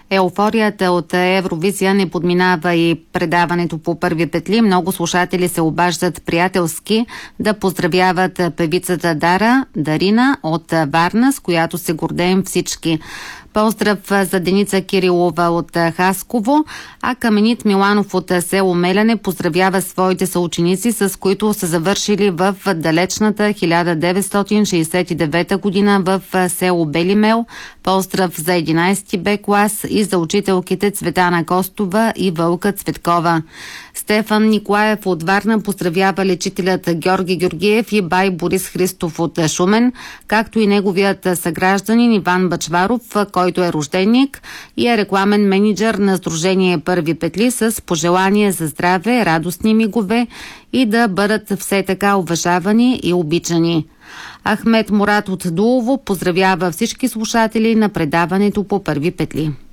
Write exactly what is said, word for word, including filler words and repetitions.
Еуфорията от Евровизия не подминава и предаването по първи петли. Много слушатели се обаждат приятелски да поздравяват певицата Дара Дарина от Варна, с която се гордеем всички. Поздрав за Деница Кирилова от Хасково, а Каменит Миланов от село Меляне поздравява своите съученици, с които са завършили в далечната хиляда деветстотин шейсет и девета година в село Белимел. Поздрав за единайсети Б клас и за учителките Цветана Костова и Вълка Цветкова. Стефан Николаев от Варна поздравява лечителят Георги Георгиев и бай Борис Христов от Шумен, както и неговият съгражданин Иван Бачваров, който е рожденик и е рекламен мениджър на Сдружение Първи петли, с пожелание за здраве, радостни мигове и да бъдат все така уважавани и обичани. Ахмед Мурат от Дулово поздравява всички слушатели на предаването по Първи петли.